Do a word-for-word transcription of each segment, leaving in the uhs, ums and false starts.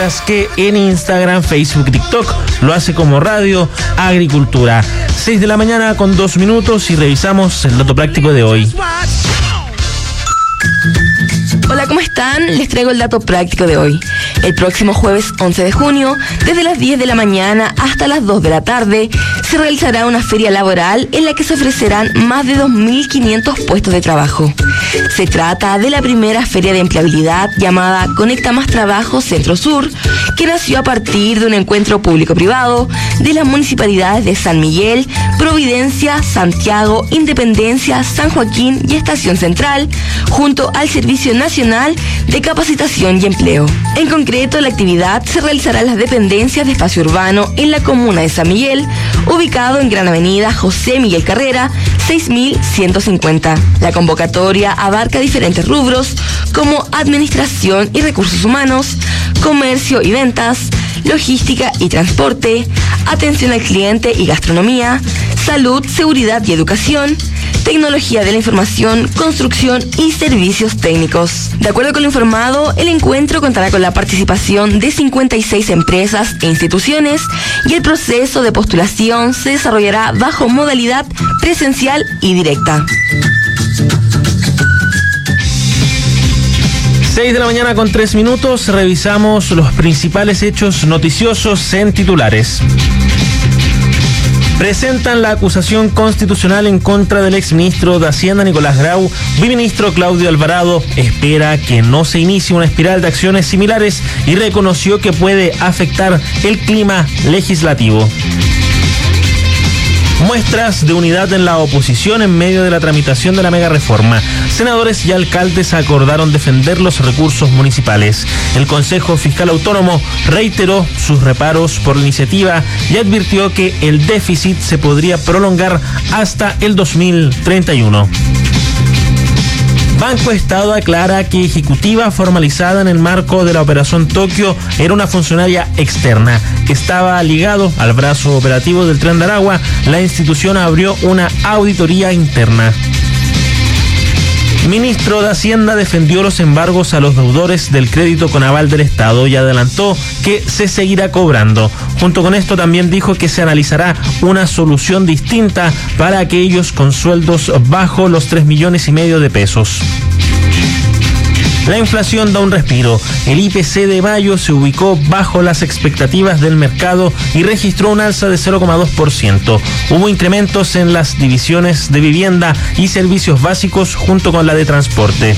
mientras que en Instagram, Facebook, TikTok lo hace como Radio Agricultura. seis de la mañana con dos minutos y revisamos el dato práctico de hoy. Hola, ¿cómo están? Les traigo el dato práctico de hoy. El próximo jueves once de junio, desde las diez de la mañana hasta las dos de la tarde, se realizará una feria laboral en la que se ofrecerán más de dos mil quinientos puestos de trabajo. Se trata de la primera feria de empleabilidad llamada Conecta Más Trabajo Centro Sur, que nació a partir de un encuentro público-privado de las municipalidades de San Miguel, Providencia, Santiago, Independencia, San Joaquín y Estación Central, junto al Servicio Nacional de Capacitación y Empleo. En concreto, la actividad se realizará en las dependencias de espacio urbano en la comuna de San Miguel, ubicado en Gran Avenida José Miguel Carrera, seis mil ciento cincuenta. La convocatoria abarca diferentes rubros como administración y recursos humanos, comercio y ventas, logística y transporte, atención al cliente y gastronomía, salud, seguridad y educación, tecnología de la información, construcción y servicios técnicos. De acuerdo con lo informado, el encuentro contará con la participación de cincuenta y seis empresas e instituciones y el proceso de postulación se desarrollará bajo modalidad presencial y directa. seis de la mañana con tres minutos, revisamos los principales hechos noticiosos en titulares. Presentan la acusación constitucional en contra del exministro de Hacienda Nicolás Grau. Viceministro Claudio Alvarado espera que no se inicie una espiral de acciones similares y reconoció que puede afectar el clima legislativo. Muestras de unidad en la oposición en medio de la tramitación de la mega reforma. Senadores y alcaldes acordaron defender los recursos municipales. El Consejo Fiscal Autónomo reiteró sus reparos por la iniciativa y advirtió que el déficit se podría prolongar hasta el dos mil treinta y uno. Banco Estado aclara que ejecutiva formalizada en el marco de la Operación Tokio era una funcionaria externa que estaba ligado al brazo operativo del Tren de Aragua. La institución abrió una auditoría interna. Ministro de Hacienda defendió los embargos a los deudores del crédito con aval del Estado y adelantó que se seguirá cobrando. Junto con esto también dijo que se analizará una solución distinta para aquellos con sueldos bajo los tres millones y medio de pesos. La inflación da un respiro. El I P C de mayo se ubicó bajo las expectativas del mercado y registró un alza de cero coma dos por ciento. Hubo incrementos en las divisiones de vivienda y servicios básicos junto con la de transporte.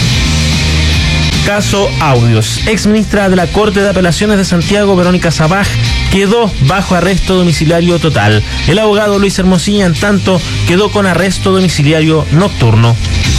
Caso Audios. Exministra de la Corte de Apelaciones de Santiago, Verónica Sabaj, quedó bajo arresto domiciliario total. El abogado Luis Hermosilla, en tanto, quedó con arresto domiciliario nocturno.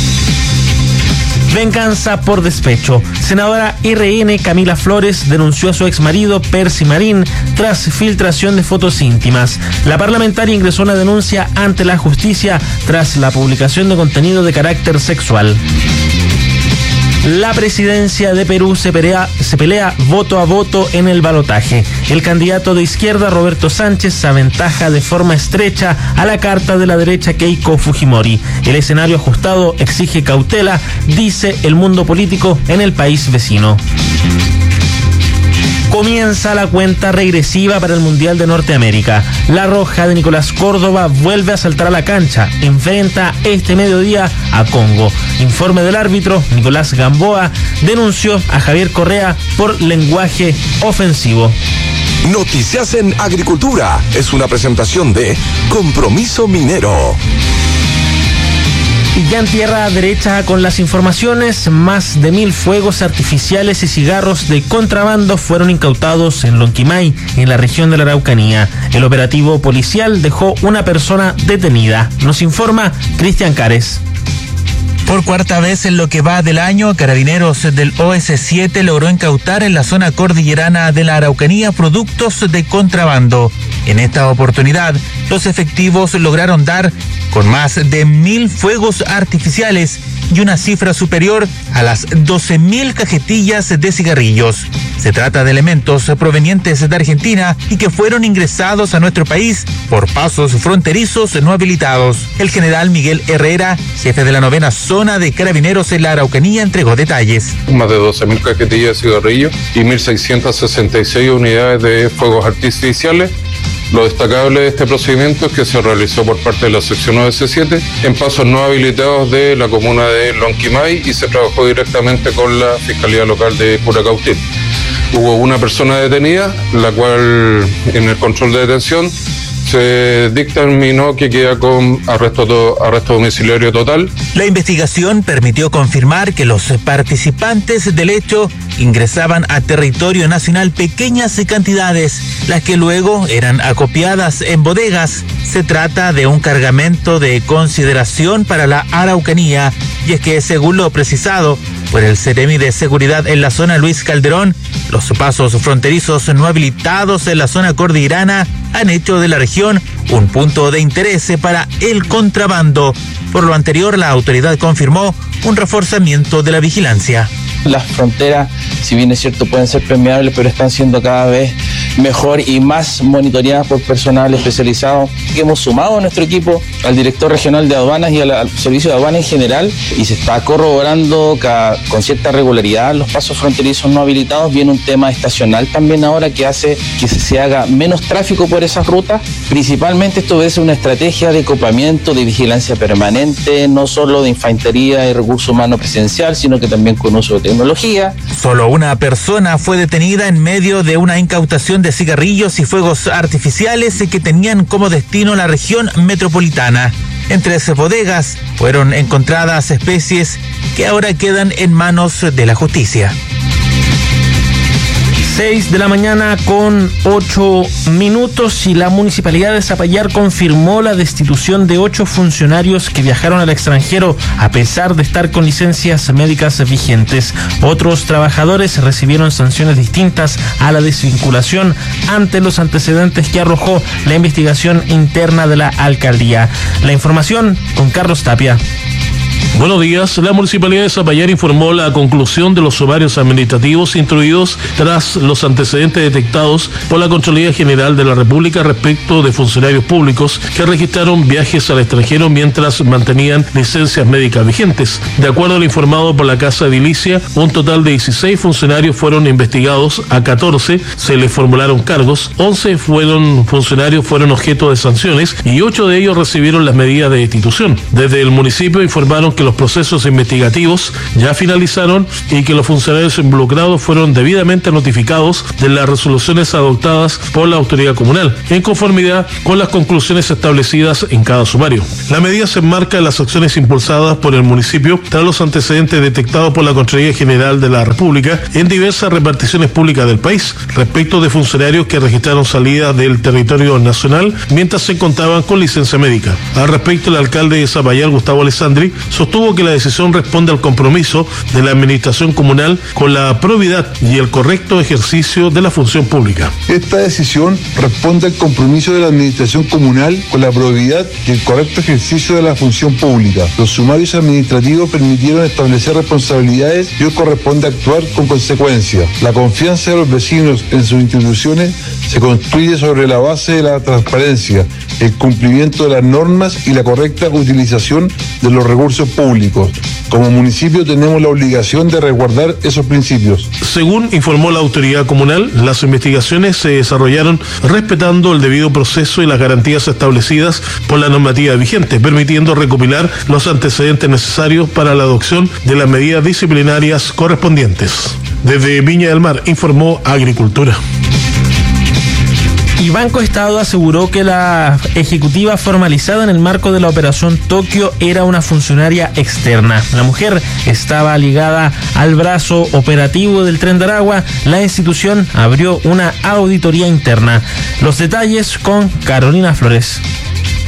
Venganza por despecho. Senadora R N Camila Flores denunció a su exmarido Percy Marín tras filtración de fotos íntimas. La parlamentaria ingresó una denuncia ante la justicia tras la publicación de contenido de carácter sexual. La presidencia de Perú se pelea, se pelea voto a voto en el balotaje. El candidato de izquierda, Roberto Sánchez, aventaja de forma estrecha a la carta de la derecha, Keiko Fujimori. El escenario ajustado exige cautela, dice el mundo político en el país vecino. Comienza la cuenta regresiva para el Mundial de Norteamérica. La Roja de Nicolás Córdoba vuelve a saltar a la cancha. Enfrenta este mediodía a Congo. Informe del árbitro, Nicolás Gamboa denunció a Javier Correa por lenguaje ofensivo. Noticias en Agricultura es una presentación de Compromiso Minero. Y ya en tierra derecha con las informaciones, más de mil fuegos artificiales y cigarros de contrabando fueron incautados en Lonquimay, en la región de la Araucanía. El operativo policial dejó una persona detenida. Nos informa Cristian Cares. Por cuarta vez en lo que va del año, Carabineros del O S siete logró incautar en la zona cordillerana de la Araucanía productos de contrabando. En esta oportunidad, los efectivos lograron dar con más de mil fuegos artificiales y una cifra superior a las doce mil cajetillas de cigarrillos. Se trata de elementos provenientes de Argentina y que fueron ingresados a nuestro país por pasos fronterizos no habilitados. El general Miguel Herrera, jefe de la novena zona de Carabineros en la Araucanía, entregó detalles. Más de doce mil cajetillas de cigarrillos y mil seiscientas sesenta y seis unidades de fuegos artificiales. Lo destacable de este procedimiento es que se realizó por parte de la sección O S siete en pasos no habilitados de la comuna de Lonquimay y se trabajó directamente con la Fiscalía Local de Curacautín. Hubo una persona detenida, la cual en el control de detención se dictaminó que queda con arresto, arresto domiciliario total. La investigación permitió confirmar que los participantes del hecho ingresaban a territorio nacional pequeñas cantidades, las que luego eran acopiadas en bodegas. Se trata de un cargamento de consideración para la Araucanía, y es que, según lo precisado por el Ceremi de Seguridad en la zona Luis Calderón, los pasos fronterizos no habilitados en la zona cordillerana han hecho de la región un punto de interés para el contrabando. Por lo anterior, la autoridad confirmó un reforzamiento de la vigilancia. Las fronteras, si bien es cierto, pueden ser permeables, pero están siendo cada vez mejor y más monitoreadas por personal especializado. Hemos sumado a nuestro equipo al director regional de aduanas y al, al servicio de aduanas en general, y se está corroborando cada, con cierta regularidad los pasos fronterizos no habilitados. Viene un tema estacional también ahora que hace que se, se haga menos tráfico por esas rutas. Principalmente esto obedece una estrategia de copamiento, de vigilancia permanente, no solo de infantería y recurso humano presencial, sino que también con uso de tecnología. Solo una persona fue detenida en medio de una incautación de cigarrillos y fuegos artificiales que tenían como destino la región metropolitana. Entre esas bodegas fueron encontradas especies que ahora quedan en manos de la justicia. seis de la mañana con ocho minutos y la Municipalidad de Zapallar confirmó la destitución de ocho funcionarios que viajaron al extranjero a pesar de estar con licencias médicas vigentes. Otros trabajadores recibieron sanciones distintas a la desvinculación ante los antecedentes que arrojó la investigación interna de la alcaldía. La información con Carlos Tapia. Buenos días. La Municipalidad de Zapallar informó la conclusión de los sumarios administrativos instruidos tras los antecedentes detectados por la Contraloría General de la República respecto de funcionarios públicos que registraron viajes al extranjero mientras mantenían licencias médicas vigentes. De acuerdo a lo informado por la Casa Edilicia, un total de dieciséis funcionarios fueron investigados, a catorce se les formularon cargos, once fueron funcionarios fueron objeto de sanciones y ocho de ellos recibieron las medidas de destitución. Desde el municipio informaron que los procesos investigativos ya finalizaron y que los funcionarios involucrados fueron debidamente notificados de las resoluciones adoptadas por la autoridad comunal, en conformidad con las conclusiones establecidas en cada sumario. La medida se enmarca en las acciones impulsadas por el municipio tras los antecedentes detectados por la Contraloría General de la República en diversas reparticiones públicas del país, respecto de funcionarios que registraron salida del territorio nacional mientras se contaban con licencia médica. Al respecto, el alcalde de Zapallar, Gustavo Alessandri, sostuvo que la decisión responde al compromiso de la administración comunal con la probidad y el correcto ejercicio de la función pública. Esta decisión responde al compromiso de la administración comunal con la probidad y el correcto ejercicio de la función pública. Los sumarios administrativos permitieron establecer responsabilidades y hoy corresponde actuar con consecuencia. La confianza de los vecinos en sus instituciones se construye sobre la base de la transparencia, el cumplimiento de las normas y la correcta utilización de los recursos públicos. Como municipio tenemos la obligación de resguardar esos principios. Según informó la autoridad comunal, las investigaciones se desarrollaron respetando el debido proceso y las garantías establecidas por la normativa vigente, permitiendo recopilar los antecedentes necesarios para la adopción de las medidas disciplinarias correspondientes. Desde Viña del Mar informó Agricultura. Y Banco Estado aseguró que la ejecutiva formalizada en el marco de la Operación Tokio era una funcionaria externa. La mujer estaba ligada al brazo operativo del Tren de Aragua. La institución abrió una auditoría interna. Los detalles con Carolina Flores.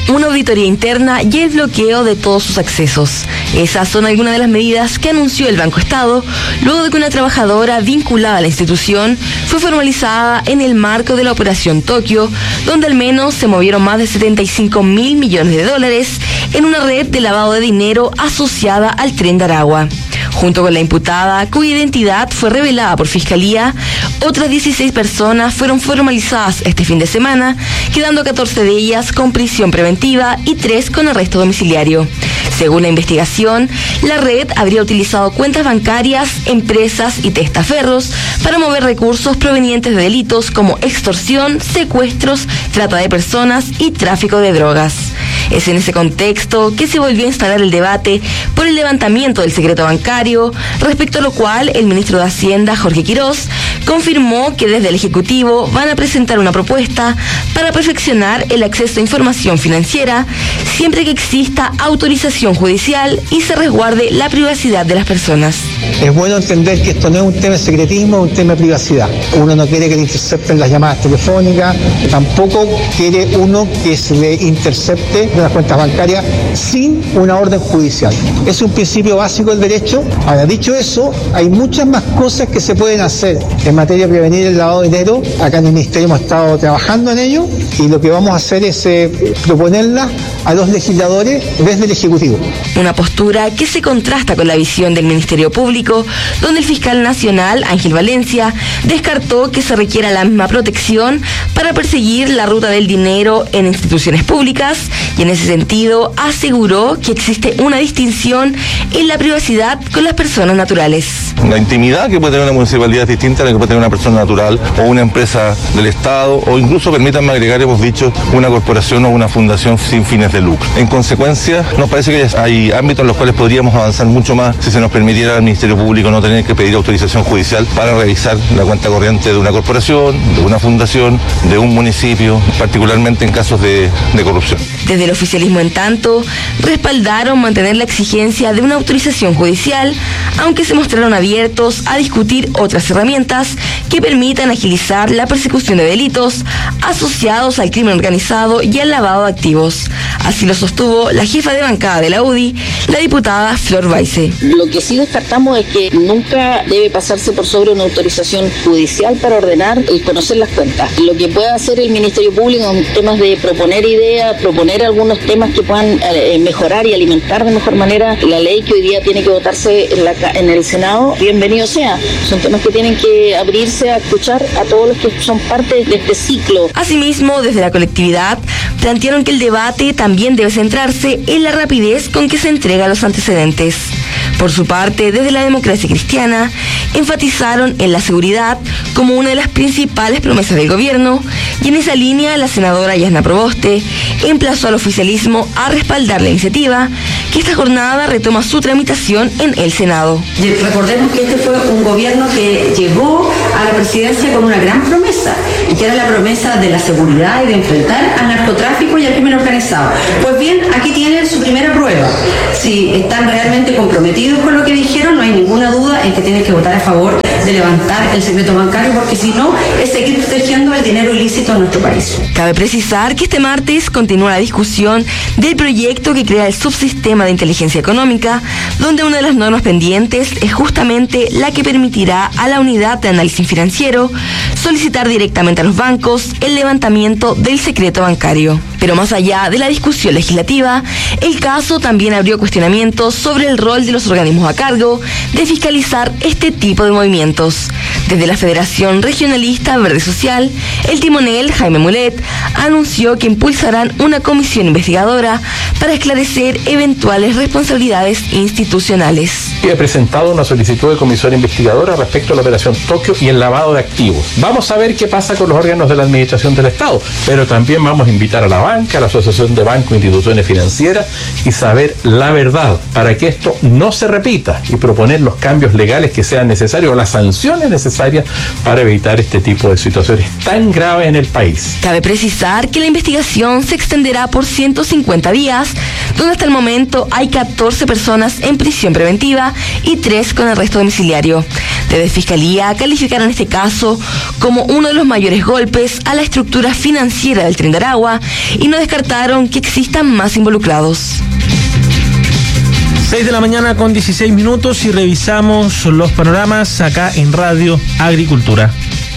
una auditoría interna y el bloqueo de todos sus accesos. Esas son algunas de las medidas que anunció el Banco Estado luego de que una trabajadora vinculada a la institución fue formalizada en el marco de la Operación Tokio, donde al menos se movieron más de setenta y cinco mil millones de dólares en una red de lavado de dinero asociada al Tren de Aragua. Junto con la imputada, cuya identidad fue revelada por Fiscalía, otras dieciséis personas fueron formalizadas este fin de semana, quedando catorce de ellas con prisión preventiva y tres con arresto domiciliario. Según la investigación, la red habría utilizado cuentas bancarias, empresas y testaferros para mover recursos provenientes de delitos como extorsión, secuestros, trata de personas y tráfico de drogas. Es en ese contexto que se volvió a instalar el debate por el levantamiento del secreto bancario, respecto a lo cual el ministro de Hacienda, Jorge Quirós, confirmó que desde el Ejecutivo van a presentar una propuesta para perfeccionar el acceso a información financiera, siempre que exista autorización judicial y se resguarde la privacidad de las personas. Es bueno entender que esto no es un tema de secretismo, es un tema de privacidad. Uno no quiere que le intercepten las llamadas telefónicas, tampoco quiere uno que se le intercepte de las cuentas bancarias sin una orden judicial. Es un principio básico del derecho. Ahora, dicho eso, hay muchas más cosas que se pueden hacer en materia de prevenir el lavado de dinero. Acá en el Ministerio hemos estado trabajando en ello y lo que vamos a hacer es eh, proponerla a los legisladores desde el Ejecutivo. Una postura que se contrasta con la visión del Ministerio Público, donde el fiscal nacional, Ángel Valencia, descartó que se requiera la misma protección para perseguir la ruta del dinero en instituciones públicas y en ese sentido aseguró que existe una distinción en la privacidad con las personas naturales. La intimidad que puede tener una municipalidad es distinta a la que puede tener una persona natural o una empresa del Estado o incluso, permítanme agregar, hemos dicho, una corporación o una fundación sin fines de lucro. En consecuencia, nos parece que hay ámbitos en los cuales podríamos avanzar mucho más si se nos permitiera al Ministerio Público no tener que pedir autorización judicial para revisar la cuenta corriente de una corporación, de una fundación, de un municipio, particularmente en casos de, de corrupción. Desde el oficialismo, en tanto, respaldaron mantener la exigencia de una autorización judicial, aunque se mostraron abiertos a discutir otras herramientas que permitan agilizar la persecución de delitos asociados al crimen organizado y al lavado de activos. Así lo sostuvo la jefa de bancada de la U D I, la diputada Flor Baise. Lo que sí descartamos es que nunca debe pasarse por sobre una autorización judicial para ordenar y conocer las cuentas. Lo que pueda hacer el Ministerio Público en temas de proponer ideas, proponer algunos temas que puedan eh, mejorar y alimentar de mejor manera la ley que hoy día tiene que votarse en, la, en el Senado, bienvenido sea. Son temas que tienen que abrirse a escuchar a todos los que son parte de este ciclo. Asimismo, desde la colectividad, plantearon que el debate también debe centrarse en la rapidez con que se entregan los antecedentes. Por su parte, desde la Democracia Cristiana, enfatizaron en la seguridad como una de las principales promesas del gobierno y en esa línea la senadora Yasna Proboste emplazó al oficialismo a respaldar la iniciativa, que esta jornada retoma su tramitación en el Senado. Recordemos que este fue un gobierno que llegó a la presidencia con una gran promesa, y que era la promesa de la seguridad y de enfrentar al narcotráfico y al crimen organizado. Pues bien, aquí tienen su primera prueba. Si están realmente comprometidos con lo que dijeron, no hay ninguna duda en que tienen que votar a favor de levantar el secreto bancario, porque si no, es seguir protegiendo el dinero ilícito en nuestro país. Cabe precisar que este martes continúa la discusión del proyecto que crea el subsistema de inteligencia económica, donde una de las normas pendientes es justamente la que permitirá a la unidad de análisis financiero solicitar directamente a los bancos el levantamiento del secreto bancario. Pero más allá de la discusión legislativa, el caso también abrió cuestionamientos sobre el rol de los organismos a cargo de fiscalizar este tipo de movimientos. Desde la Federación Regionalista Verde Social, el timonel Jaime Mulet anunció que impulsarán una comisión investigadora para esclarecer eventuales responsabilidades institucionales. He presentado una solicitud de comisión investigadora respecto a la operación Tokio y el lavado de activos. Vamos a ver qué pasa con los órganos de la administración del Estado, pero también vamos a invitar a la banca, a la Asociación de Bancos e Instituciones Financieras y saber la verdad para que esto no se repita y proponer los cambios legales que sean necesarios o las sanciones necesarias para evitar este tipo de situaciones tan graves en el país. Cabe precisar que la investigación se extenderá por ciento cincuenta días, donde hasta el momento hay catorce personas en prisión preventiva y tres con arresto domiciliario. Desde Fiscalía calificaron este caso como uno de los mayores golpes a la estructura financiera del Tren de Aragua y no descartaron que existan más involucrados. seis de la mañana con dieciséis minutos y revisamos los panoramas acá en Radio Agricultura.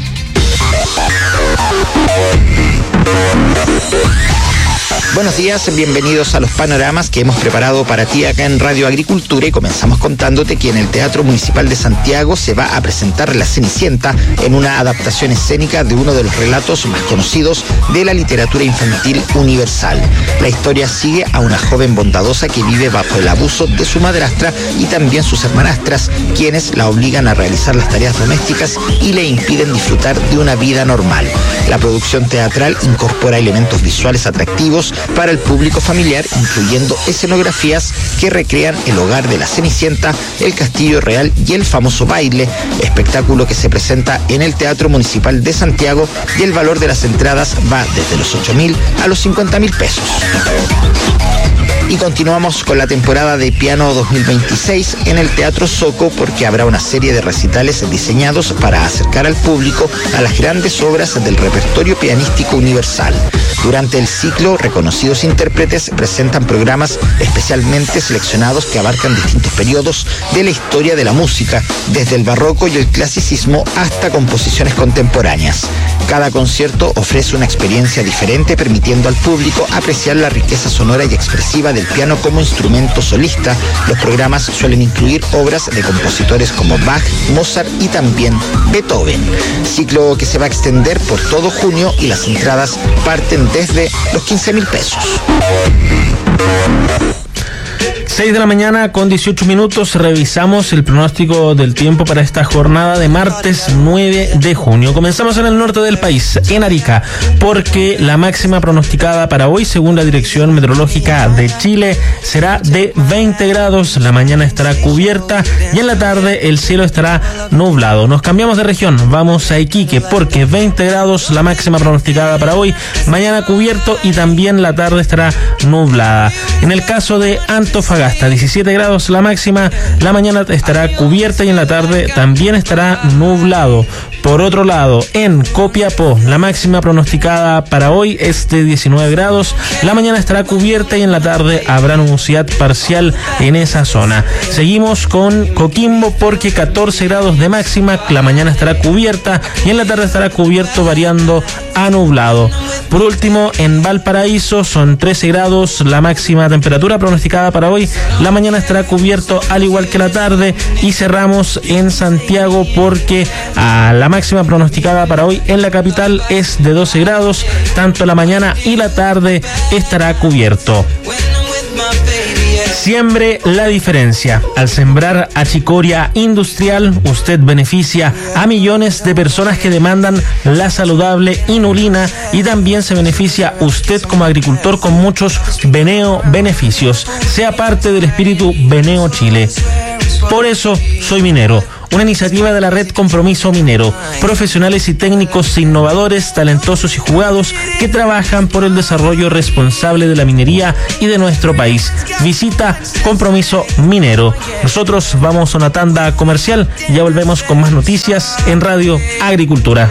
Buenos días, bienvenidos a los panoramas que hemos preparado para ti acá en Radio Agricultura, y comenzamos contándote que en el Teatro Municipal de Santiago se va a presentar La Cenicienta en una adaptación escénica de uno de los relatos más conocidos de la literatura infantil universal. La historia sigue a una joven bondadosa que vive bajo el abuso de su madrastra y también sus hermanastras, quienes la obligan a realizar las tareas domésticas y le impiden disfrutar de una vida normal. La producción teatral incorpora elementos visuales atractivos para el público familiar, incluyendo escenografías que recrean el hogar de la Cenicienta, el castillo real y el famoso baile, espectáculo que se presenta en el Teatro Municipal de Santiago, y el valor de las entradas va desde los ocho mil a los cincuenta mil pesos. Y continuamos con la temporada de piano dos mil veintiséis en el Teatro Soco, porque habrá una serie de recitales diseñados para acercar al público a las grandes obras del repertorio pianístico universal. Durante el ciclo, reconocidos intérpretes presentan programas especialmente seleccionados que abarcan distintos periodos de la historia de la música, desde el barroco y el clasicismo hasta composiciones contemporáneas. Cada concierto ofrece una experiencia diferente, permitiendo al público apreciar la riqueza sonora y expresiva del piano como instrumento solista. Los programas suelen incluir obras de compositores como Bach, Mozart y también Beethoven. Ciclo que se va a extender por todo junio, y las entradas parten desde los quince mil pesos. seis de la mañana con dieciocho minutos, revisamos el pronóstico del tiempo para esta jornada de martes nueve de junio. Comenzamos en el norte del país, en Arica, porque la máxima pronosticada para hoy, según la Dirección Meteorológica de Chile, será de veinte grados. La mañana estará cubierta y en la tarde el cielo estará nublado. Nos cambiamos de región, vamos a Iquique, porque veinte grados la máxima pronosticada para hoy, mañana cubierto y también la tarde estará nublada. En el caso de Antofagasta, diecisiete grados la máxima, la mañana estará cubierta y en la tarde también estará nublado. Por otro lado, en Copiapó, la máxima pronosticada para hoy es de diecinueve grados, la mañana estará cubierta y en la tarde habrá nubosidad parcial en esa zona. Seguimos con Coquimbo, porque catorce grados de máxima, la mañana estará cubierta y en la tarde estará cubierto variando a nublado. Por último, en Valparaíso son trece grados la máxima temperatura pronosticada para hoy, la mañana estará cubierto al igual que la tarde. Y cerramos en Santiago, porque a la máxima pronosticada para hoy en la capital es de doce grados, tanto la mañana y la tarde estará cubierto. Siembre la diferencia. Al sembrar achicoria industrial, usted beneficia a millones de personas que demandan la saludable inulina, y también se beneficia usted como agricultor con muchos Beneo beneficios. Sea parte del espíritu Beneo Chile. Por eso soy minero, una iniciativa de la red Compromiso Minero, profesionales y técnicos innovadores, talentosos y jugados que trabajan por el desarrollo responsable de la minería y de nuestro país. Visita Compromiso Minero. Nosotros vamos a una tanda comercial y ya volvemos con más noticias en Radio Agricultura.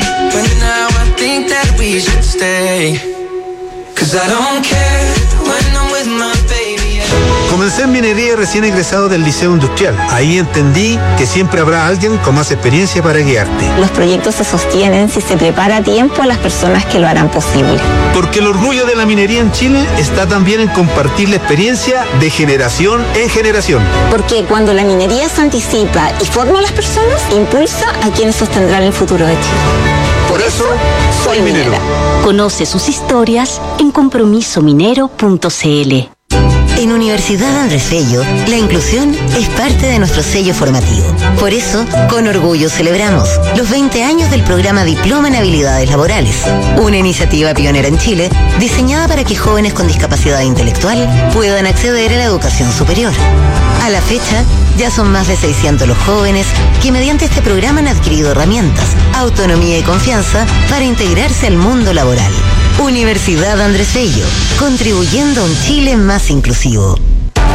Comencé en minería recién egresado del Liceo Industrial. Ahí entendí que siempre habrá alguien con más experiencia para guiarte. Los proyectos se sostienen si se prepara a tiempo a las personas que lo harán posible. Porque el orgullo de la minería en Chile está también en compartir la experiencia de generación en generación. Porque cuando la minería se anticipa y forma a las personas, impulsa a quienes sostendrán el futuro de Chile. Por eso, soy minero. Conoce sus historias en compromiso minero punto c l. En Universidad Andrés Bello, la inclusión es parte de nuestro sello formativo. Por eso, con orgullo celebramos los veinte años del programa Diploma en Habilidades Laborales, una iniciativa pionera en Chile diseñada para que jóvenes con discapacidad intelectual puedan acceder a la educación superior. A la fecha, ya son más de seiscientos los jóvenes que mediante este programa han adquirido herramientas, autonomía y confianza para integrarse al mundo laboral. Universidad Andrés Bello, contribuyendo a un Chile más inclusivo.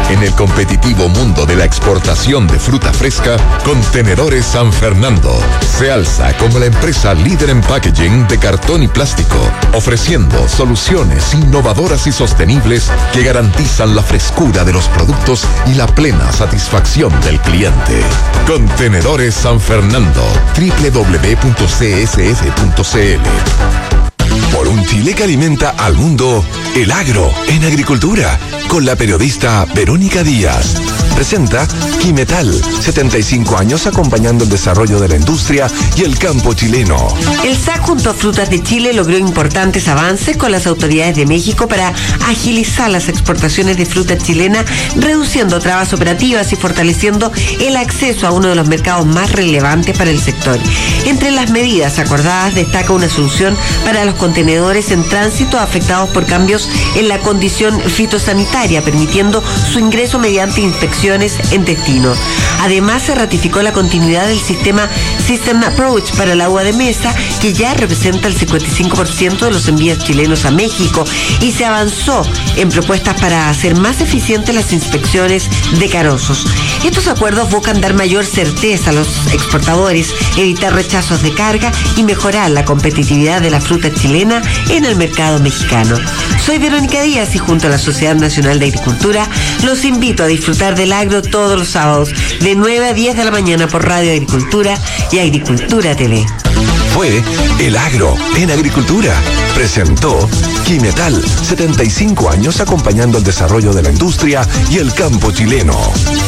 En el competitivo mundo de la exportación de fruta fresca, Contenedores San Fernando se alza como la empresa líder en packaging de cartón y plástico, ofreciendo soluciones innovadoras y sostenibles que garantizan la frescura de los productos y la plena satisfacción del cliente. Contenedores San Fernando, doble u doble u doble u punto c s f punto c l. Por un Chile que alimenta al mundo, el agro en agricultura, con la periodista Verónica Díaz. Presenta Quimetal, setenta y cinco años acompañando el desarrollo de la industria y el campo chileno. El S A C junto a Frutas de Chile logró importantes avances con las autoridades de México para agilizar las exportaciones de fruta chilena, reduciendo trabas operativas y fortaleciendo el acceso a uno de los mercados más relevantes para el sector. Entre las medidas acordadas destaca una solución para los contenedores en tránsito afectados por cambios en la condición fitosanitaria, permitiendo su ingreso mediante inspecciones en destino. Además, se ratificó la continuidad del sistema System Approach para la uva de mesa, que ya representa el cincuenta y cinco por ciento de los envíos chilenos a México, y se avanzó en propuestas para hacer más eficientes las inspecciones de carozos. Estos acuerdos buscan dar mayor certeza a los exportadores, evitar rechazos de carga y mejorar la competitividad de la fruta chilena en el mercado mexicano. Soy Verónica Díaz y junto a la Sociedad Nacional de Agricultura los invito a disfrutar del agro todos los sábados de nueve a diez de la mañana por Radio Agricultura y Agricultura T V. Fue El Agro en Agricultura. Presentó Quimetal, setenta y cinco años acompañando el desarrollo de la industria y el campo chileno.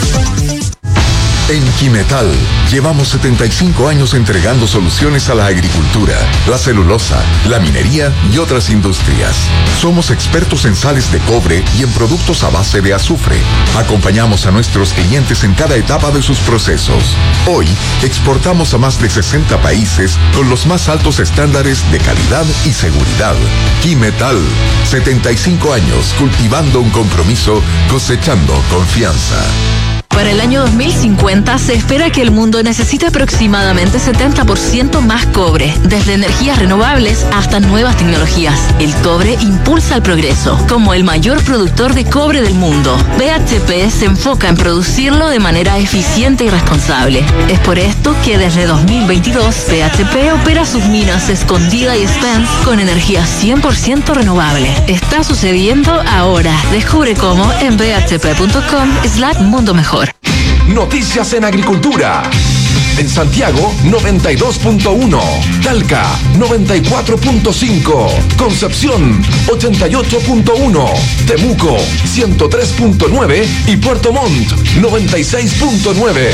En Quimetal llevamos setenta y cinco años entregando soluciones a la agricultura, la celulosa, la minería y otras industrias. Somos expertos en sales de cobre y en productos a base de azufre. Acompañamos a nuestros clientes en cada etapa de sus procesos. Hoy exportamos a más de sesenta países con los más altos estándares de calidad y seguridad. Quimetal, setenta y cinco años cultivando un compromiso, cosechando confianza. Para el año dos mil cincuenta se espera que el mundo necesite aproximadamente setenta por ciento más cobre, desde energías renovables hasta nuevas tecnologías. El cobre impulsa el progreso. Como el mayor productor de cobre del mundo, B H P se enfoca en producirlo de manera eficiente y responsable. Es por esto que desde dos mil veintidós B H P opera sus minas Escondida y Spence con energía cien por ciento renovable. Está sucediendo ahora. Descubre cómo en b h p punto com slash mundo mejor. Noticias en Agricultura. En Santiago, noventa y dos punto uno. Talca, noventa y cuatro punto cinco. Concepción, ochenta y ocho punto uno. Temuco, ciento tres punto nueve. Y Puerto Montt, noventa y seis punto nueve.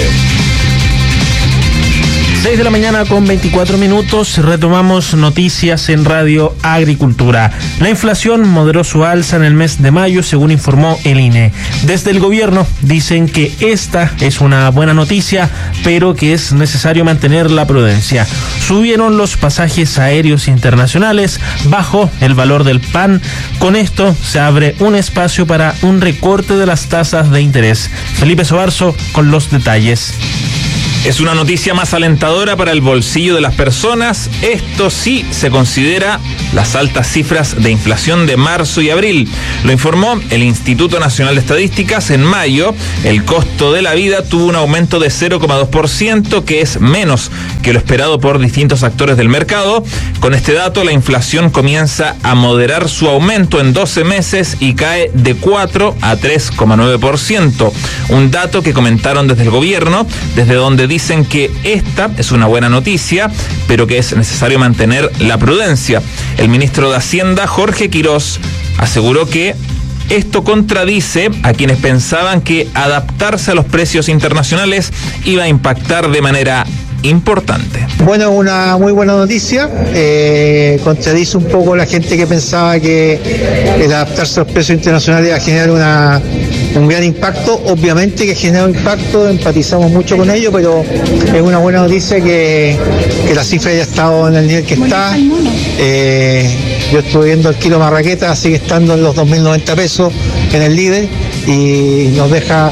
seis de la mañana con veinticuatro minutos, retomamos noticias en Radio Agricultura. La inflación moderó su alza en el mes de mayo, según informó el I N E. Desde el gobierno dicen que esta es una buena noticia, pero que es necesario mantener la prudencia. Subieron los pasajes aéreos internacionales, bajó el valor del pan. Con esto se abre un espacio para un recorte de las tasas de interés. Felipe Sobarzo con los detalles. Es una noticia más alentadora para el bolsillo de las personas. Esto sí se considera las altas cifras de inflación de marzo y abril. Lo informó el Instituto Nacional de Estadísticas. En mayo, el costo de la vida tuvo un aumento de cero coma dos por ciento, que es menos que lo esperado por distintos actores del mercado. Con este dato, la inflación comienza a moderar su aumento en doce meses y cae de cuatro a tres coma nueve por ciento. Un dato que comentaron desde el gobierno, desde donde dicen que esta es una buena noticia, pero que es necesario mantener la prudencia. El ministro de Hacienda, Jorge Quirós, aseguró que esto contradice a quienes pensaban que adaptarse a los precios internacionales iba a impactar de manera importante. Bueno, una muy buena noticia. Eh, contradice un poco la gente que pensaba que el adaptarse a los precios internacionales iba a generar una, un gran impacto. Obviamente que genera un impacto, empatizamos mucho con ello, pero es una buena noticia que, que la cifra haya estado en el nivel que está. Eh, yo estuve viendo el kilo marraqueta, sigue estando en los dos mil noventa pesos en el líder y nos deja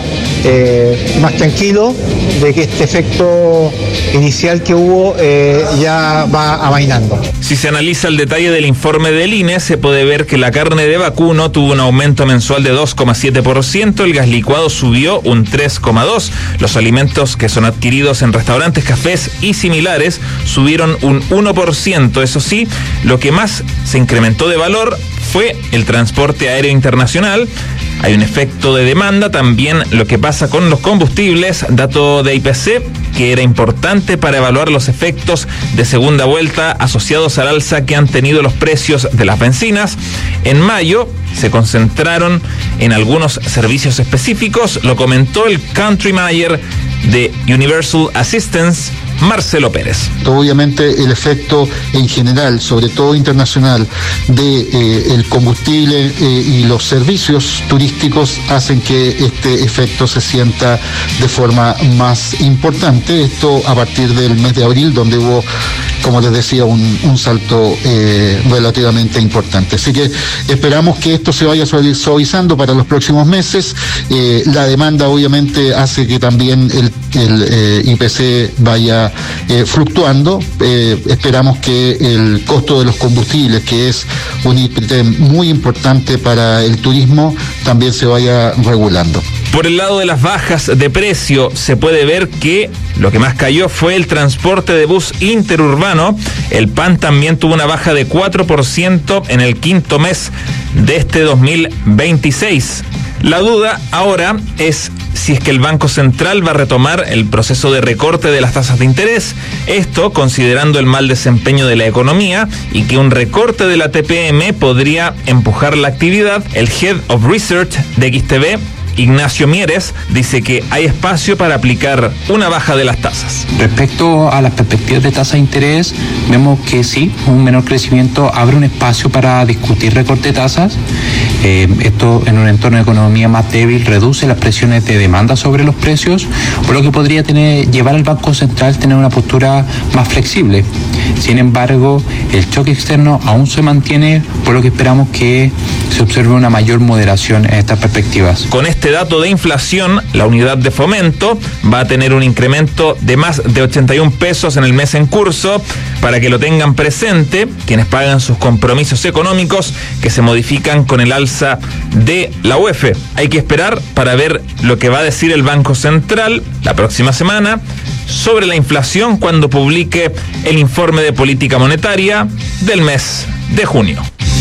eh, más tranquilo de que este efecto inicial que hubo eh, ya va amainando. Si se analiza el detalle del informe del I N E, se puede ver que la carne de vacuno tuvo un aumento mensual de dos coma siete por ciento, el gas licuado subió un tres coma dos por ciento, los alimentos que son adquiridos en restaurantes, cafés y similares subieron un uno por ciento. Eso sí, lo que más se incrementó de valor fue el transporte aéreo internacional. Hay un efecto de demanda, también lo que pasa con los combustibles, dato de I P C, que era importante para evaluar los efectos de segunda vuelta asociados al alza que han tenido los precios de las bencinas. En mayo se concentraron en algunos servicios específicos, lo comentó el country manager de Universal Assistance, Marcelo Pérez. Obviamente el efecto en general, sobre todo internacional, de eh, el combustible eh, y los servicios turísticos hacen que este efecto se sienta de forma más importante. Esto a partir del mes de abril, donde hubo, como les decía, un, un salto eh, relativamente importante. Así que esperamos que esto se vaya suavizando para los próximos meses. Eh, la demanda obviamente hace que también el, el eh, I P C vaya Eh, fluctuando. Eh, esperamos que el costo de los combustibles, que es un ítem muy importante para el turismo, también se vaya regulando. Por el lado de las bajas de precio, se puede ver que lo que más cayó fue el transporte de bus interurbano. El P A N también tuvo una baja de cuatro por ciento en el quinto mes de este dos mil veintiséis. La duda ahora es si es que el Banco Central va a retomar el proceso de recorte de las tasas de interés, esto considerando el mal desempeño de la economía y que un recorte de la T P M podría empujar la actividad. El Head of Research de X T V, Ignacio Mieres, dice que hay espacio para aplicar una baja de las tasas. Respecto a las perspectivas de tasa de interés, vemos que sí, un menor crecimiento abre un espacio para discutir recorte de tasas. Eh, esto en un entorno de economía más débil reduce las presiones de demanda sobre los precios, por lo que podría tener, llevar al Banco Central a tener una postura más flexible. Sin embargo, el choque externo aún se mantiene, por lo que esperamos que se observe una mayor moderación en estas perspectivas. Con este dato de inflación, la unidad de fomento va a tener un incremento de más de ochenta y un pesos en el mes en curso, para que lo tengan presente quienes pagan sus compromisos económicos que se modifican con el alza de la U E F. Hay que esperar para ver lo que va a decir el Banco Central la próxima semana sobre la inflación cuando publique el informe de política monetaria del mes de junio.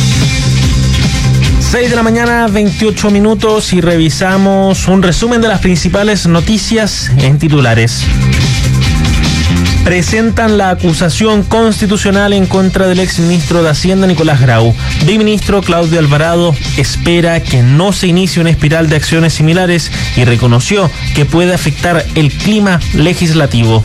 seis de la mañana, veintiocho minutos, y revisamos un resumen de las principales noticias en titulares. Presentan la acusación constitucional en contra del exministro de Hacienda Nicolás Grau. El ministro Claudio Alvarado espera que no se inicie una espiral de acciones similares y reconoció que puede afectar el clima legislativo.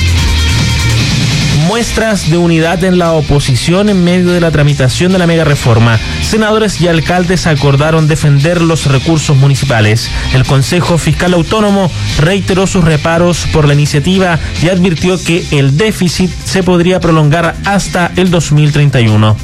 Muestras de unidad en la oposición en medio de la tramitación de la mega reforma. Senadores y alcaldes acordaron defender los recursos municipales. El Consejo Fiscal Autónomo reiteró sus reparos por la iniciativa y advirtió que el déficit se podría prolongar hasta el dos mil treinta y uno.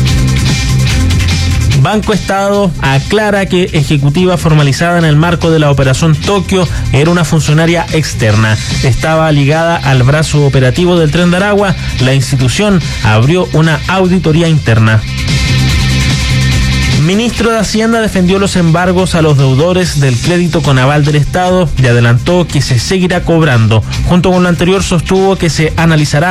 Banco Estado aclara que ejecutiva formalizada en el marco de la Operación Tokio era una funcionaria externa. Estaba ligada al brazo operativo del Tren de Aragua. La institución abrió una auditoría interna. Ministro de Hacienda defendió los embargos a los deudores del crédito con aval del Estado y adelantó que se seguirá cobrando. Junto con lo anterior, sostuvo que se analizará